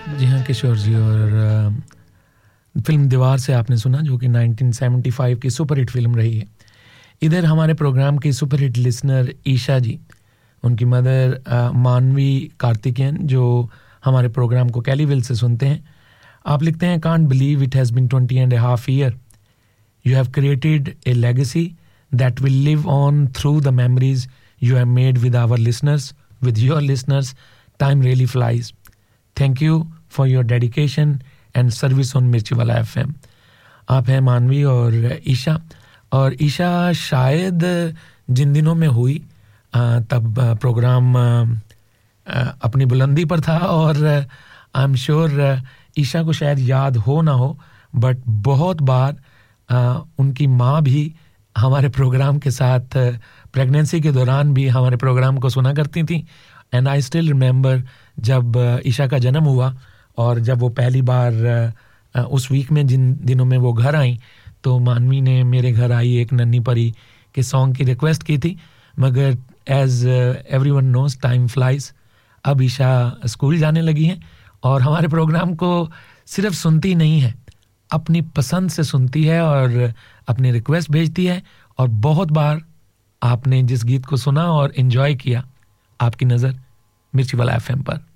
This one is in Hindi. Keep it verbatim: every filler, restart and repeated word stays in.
जी हाँ किशोर जी, और फिल्म दीवार से आपने सुना जो कि नाइनटीन सेवेंटी फाइव की सुपरहिट फिल्म रही है। इधर हमारे प्रोग्राम की सुपरहिट लिसनर ईशा जी, उनकी मदर मानवी कार्तिकेयन, जो हमारे प्रोग्राम को कैलीविल से सुनते हैं। आप लिखते हैं, can't believe it has been twenty and A half year you have created a legacy that will live on through the memories you have made with our listeners, with your listeners. Time really flies. Thank you for your dedication and service on Mirchi Wala F M. आप हैं मानवी और ईशा, और ईशा शायद जिन दिनों में हुई तब प्रोग्राम अपनी बुलंदी पर था, और आई एम श्योर ईशा को शायद याद हो ना हो, बट बहुत बार उनकी माँ भी हमारे प्रोग्राम के साथ प्रेगनेंसी के दौरान भी हमारे प्रोग्राम को सुना करती थी। एंड आई स्टिल रिमेंबर जब ईशा का जन्म हुआ और जब वो पहली बार उस वीक में जिन दिनों में वो घर आई, तो मानवी ने मेरे घर आई एक नन्ही परी के सॉन्ग की रिक्वेस्ट की थी, मगर as everyone knows time flies. अब ईशा स्कूल जाने लगी हैं और हमारे प्रोग्राम को सिर्फ सुनती नहीं है, अपनी पसंद से सुनती है और अपनी रिक्वेस्ट भेजती है। और बहुत बार आपने जिस गीत को सुना और एंजॉय किया, आपकी नज़र मिर्ची वाला एफएम पर